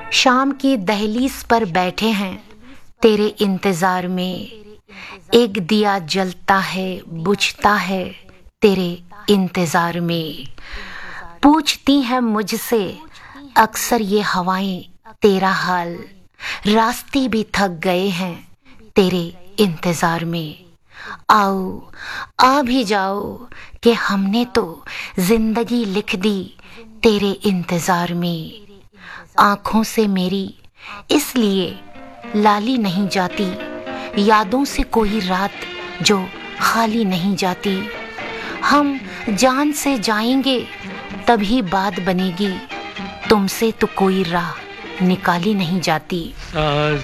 शाम की दहलीज पर बैठे हैं तेरे इंतजार में। एक दिया जलता है बुझता है तेरे इंतजार में। पूछती हैं मुझसे अक्सर ये हवाएं तेरा हाल। रास्ते भी थक गए हैं तेरे इंतजार में। आओ आ भी जाओ कि हमने तो जिंदगी लिख दी तेरे इंतजार में। आंखों से मेरी इसलिए लाली नहीं जाती, यादों से कोई रात जो खाली नहीं जाती। हम जान से जाएंगे तभी बात बनेगी, तुमसे तो कोई राह निकाली नहीं जाती।